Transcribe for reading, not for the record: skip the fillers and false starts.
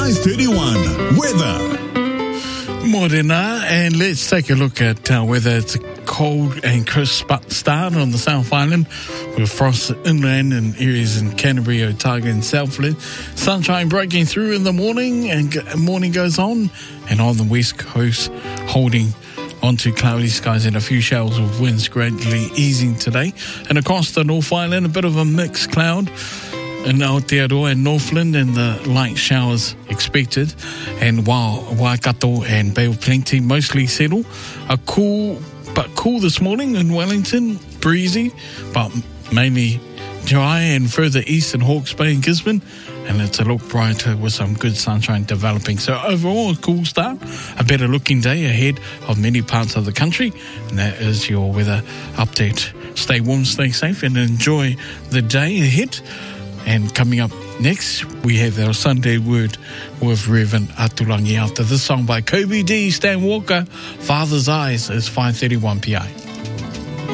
5:31 weather. Morena, and let's take a look at weather. It's a cold and crisp start on the South Island with frost inland and areas in Canterbury, Otago and Southland. Sunshine breaking through in the morning and morning goes on, and on the west coast holding onto cloudy skies and a few showers with winds gradually easing today. And across the North Island, a bit of a mixed cloud in Aotearoa and Northland, and the light showers expected. And while Waikato and Bay of Plenty mostly settle, cool this morning in Wellington, breezy, but mainly dry, and further east in Hawke's Bay and Gisborne, and it's a lot brighter with some good sunshine developing. So overall, a cool start, a better looking day ahead of many parts of the country, and that is your weather update. Stay warm, stay safe, and enjoy the day ahead. And coming up next, we have our Sunday Word with Reverend Atulangi after this song by Kobe D, Stan Walker, Father's Eyes, is 5:31 p.m.